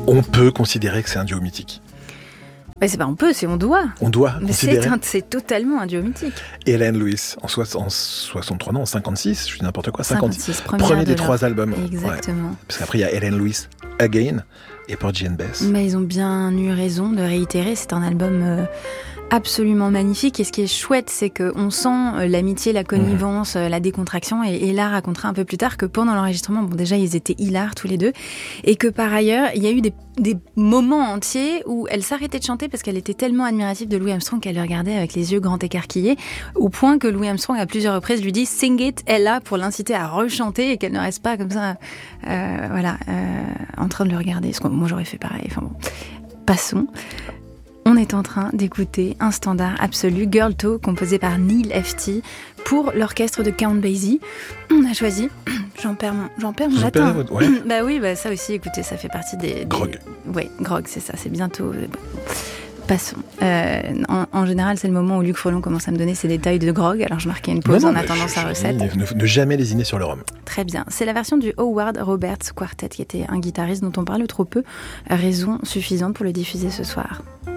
On peut considérer que c'est un duo mythique. C'est pas on peut, c'est on doit. On doit Mais considérer. c'est totalement un duo mythique. Helen Lewis, en 63, non, en 56, je dis n'importe quoi, 56, premier des 3 albums. Exactement. Ouais. Parce qu'après, il y a Helen Lewis Again et Porgy and Bess. Mais ils ont bien eu raison de réitérer, c'est un album absolument magnifique. Et ce qui est chouette, c'est qu'on sent l'amitié, la connivence, la décontraction. Et Ella racontera un peu plus tard que pendant l'enregistrement, déjà, ils étaient hilars tous les deux. Et que par ailleurs, il y a eu des moments entiers où elle s'arrêtait de chanter parce qu'elle était tellement admirative de Louis Armstrong qu'elle le regardait avec les yeux grands écarquillés, au point que Louis Armstrong, à plusieurs reprises, lui dit « Sing it, Ella », pour l'inciter à rechanter et qu'elle ne reste pas comme ça, en train de le regarder. Parce que moi, j'aurais fait pareil. Enfin bon, passons. On est en train d'écouter un standard absolu, Girl Talk, composé par Neil Hefti pour l'orchestre de Count Basie. On a choisi, j'en perds mon latin. Ouais. Bah oui, ça aussi, écoutez, ça fait partie des... Grog. Oui, Grog, c'est ça, c'est bientôt... Passons. En général, c'est le moment où Luc Frelon commence à me donner ses détails de grog, alors je marquais une pause en attendant sa recette. Ne jamais lésiner sur le rhum. Très bien. C'est la version du Howard Roberts Quartet, qui était un guitariste dont on parle trop peu. Raison suffisante pour le diffuser ce soir.